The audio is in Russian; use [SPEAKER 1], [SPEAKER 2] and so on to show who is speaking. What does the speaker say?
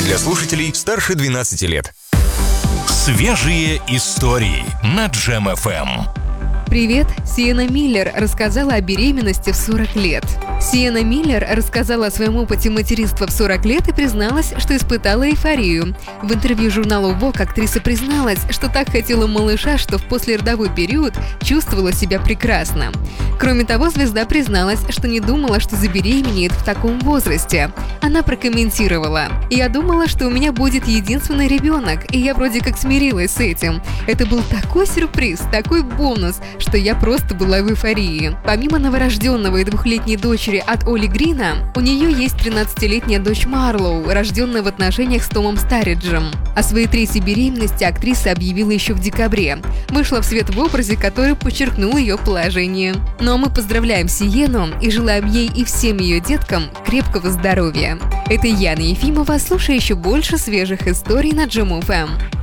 [SPEAKER 1] для слушателей старше 12 лет.
[SPEAKER 2] Свежие истории на Джем FM.
[SPEAKER 3] Привет! Сиена Миллер рассказала о беременности в 40 лет. Сиена Миллер рассказала о своем опыте материнства в 40 лет и призналась, что испытала эйфорию. В интервью журналу Vogue актриса призналась, что так хотела малыша, что в послеродовой период чувствовала себя прекрасно. Кроме того, звезда призналась, что не думала, что забеременеет в таком возрасте. Она прокомментировала: «Я думала, что у меня будет единственный ребенок, и я вроде как смирилась с этим. Это был такой сюрприз, такой бонус, что я просто была в эйфории». Помимо новорожденного и 2-летней дочери от Оли Грина, у нее есть 13-летняя дочь Марлоу, рожденная в отношениях с Томом Старриджем. О своей третьей беременности актриса объявила еще в декабре. Вышла в свет в образе, который подчеркнул ее положение. Ну а мы поздравляем Сиену и желаем ей и всем ее деткам крепкого здоровья. Это Яна Ефимова. Слушай еще больше свежих историй на Джем FM.